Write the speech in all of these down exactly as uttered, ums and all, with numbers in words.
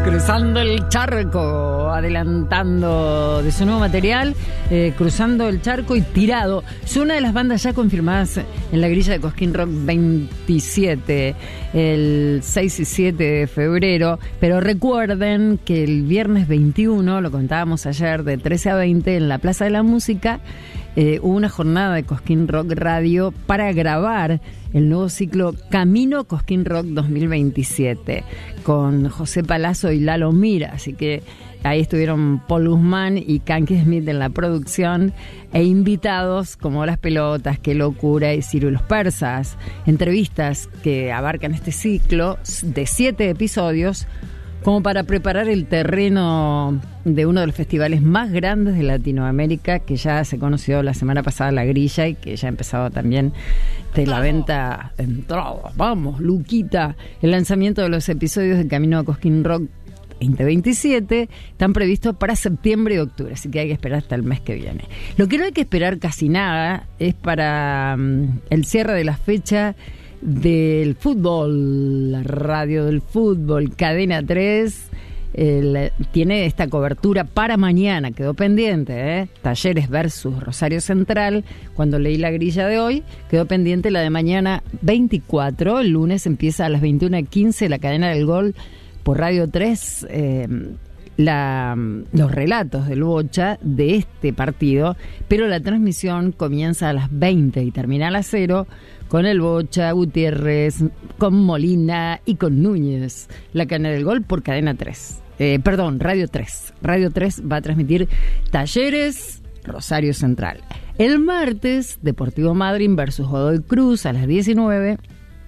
Cruzando el charco, adelantando de su nuevo material, eh, Cruzando el charco y Tirado. Es una de las bandas ya confirmadas en la grilla de Cosquín Rock veintisiete, el seis y siete de febrero. Pero recuerden que el viernes veintiuno, lo contábamos ayer, de trece a veinte, en la Plaza de la Música, eh, hubo una jornada de Cosquín Rock Radio para grabar el nuevo ciclo Camino Cosquín Rock dos mil veintisiete, con José Palazzo y Lalo Mira. Así que ahí estuvieron Paul Guzmán y Kanky Smith en la producción, e invitados como Las Pelotas, Qué Locura y Ciro y los Persas. Entrevistas que abarcan este ciclo de siete episodios, como para preparar el terreno de uno de los festivales más grandes de Latinoamérica, que ya se conoció la semana pasada, la grilla, y que ya ha empezado también de la venta de entradas. Vamos, Luquita. El lanzamiento de los episodios de Camino a Cosquín Rock veinte veintisiete están previstos para septiembre y octubre, así que hay que esperar hasta el mes que viene. Lo que no hay que esperar casi nada es para um, el cierre de la fecha del fútbol. La radio del fútbol, Cadena tres, el, tiene esta cobertura para mañana, quedó pendiente, ¿eh? Talleres versus Rosario Central. Cuando leí la grilla de hoy, quedó pendiente la de mañana veinticuatro. El lunes empieza a las veintiuna quince la Cadena del Gol por Radio tres, eh, la, los relatos del Bocha de este partido, pero la transmisión comienza a las veinte y termina a las cero, con el Bocha, Gutiérrez, con Molina y con Núñez. La Cadena del Gol por Cadena tres. Eh, perdón, Radio tres. Radio tres va a transmitir Talleres, Rosario Central. El martes, Deportivo Madryn versus Godoy Cruz a las diecinueve.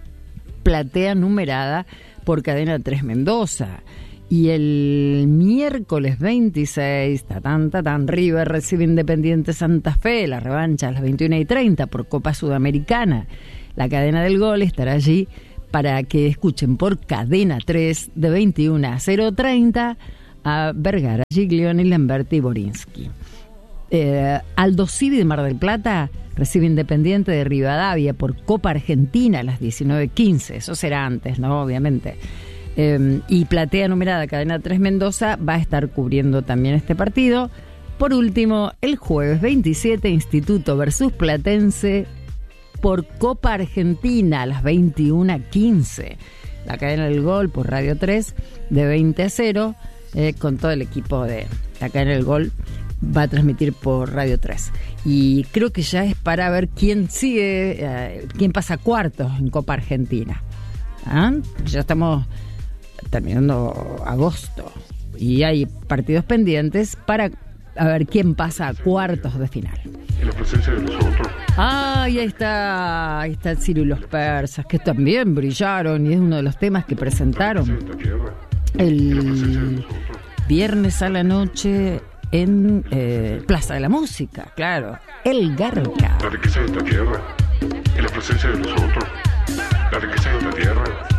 Platea numerada por Cadena tres Mendoza. Y el miércoles veintiséis, tatán, tatán, River recibe Independiente Santa Fe, la revancha a las veintiuna y treinta por Copa Sudamericana. La Cadena del Gol estará allí para que escuchen por Cadena tres de veintiuna a cero treinta a Vergara, Giglioni, Lamberti y Borinsky. Eh, Aldo Civi de Mar del Plata recibe Independiente de Rivadavia por Copa Argentina a las diecinueve quince. Eso será antes, ¿no? Obviamente. Eh, y Platea numerada Cadena tres Mendoza va a estar cubriendo también este partido. Por último, el jueves veintisiete, Instituto versus Platense por Copa Argentina a las veintiuna quince. La Cadena del Gol por Radio tres de veinte a cero, eh, con todo el equipo de la Cadena del Gol, va a transmitir por Radio tres. Y creo que ya es para ver quién sigue, eh, quién pasa cuartos en Copa Argentina. ¿Ah? Ya estamos terminando agosto y hay partidos pendientes para a ver quién pasa a cuartos de final. En la presencia de nosotros. Ah, y ahí está, ahí está Ciro y los Persas, que también brillaron y es uno de los temas que presentaron el viernes a la noche en eh, Plaza de la Música, claro, el Garca. La riqueza de esta tierra, en la presencia de nosotros, la riqueza de esta tierra.